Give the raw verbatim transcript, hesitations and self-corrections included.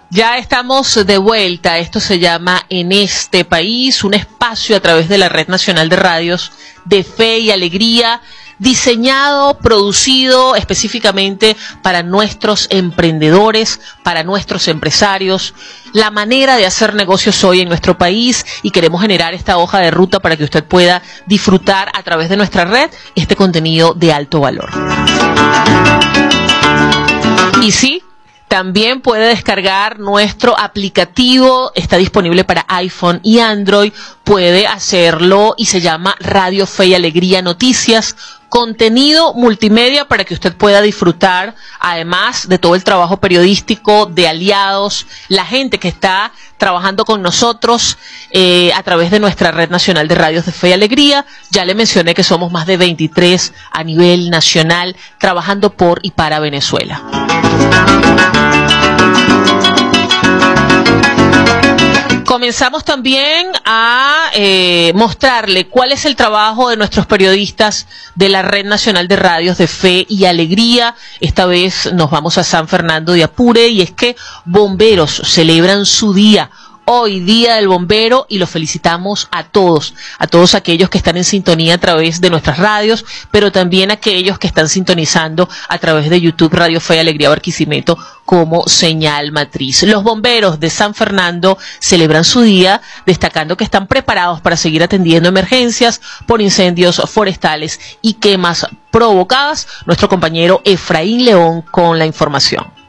Ya estamos de vuelta. Esto se llama En este País, un espacio a través de la Red Nacional de Radios de Fe y Alegría, diseñado, producido específicamente para nuestros emprendedores, para nuestros empresarios, la manera de hacer negocios hoy en nuestro país, y queremos generar esta hoja de ruta para que usted pueda disfrutar a través de nuestra red este contenido de alto valor. Y sí, también puede descargar nuestro aplicativo, está disponible para iPhone y Android, puede hacerlo y se llama Radio Fe y Alegría Noticias, contenido multimedia para que usted pueda disfrutar, además de todo el trabajo periodístico de aliados, la gente que está trabajando con nosotros eh, a través de nuestra Red Nacional de Radios de Fe y Alegría. Ya le mencioné que somos más de veintitrés a nivel nacional, trabajando por y para Venezuela. Comenzamos también a eh, mostrarle cuál es el trabajo de nuestros periodistas de la Red Nacional de Radios de Fe y Alegría. Esta vez nos vamos a San Fernando de Apure, y es que bomberos celebran su día. Hoy, Día del Bombero, y los felicitamos a todos, a todos aquellos que están en sintonía a través de nuestras radios, pero también a aquellos que están sintonizando a través de YouTube Radio Fe y Alegría Barquisimeto como señal matriz. Los bomberos de San Fernando celebran su día, destacando que están preparados para seguir atendiendo emergencias por incendios forestales y quemas provocadas. Nuestro compañero Efraín León con la información.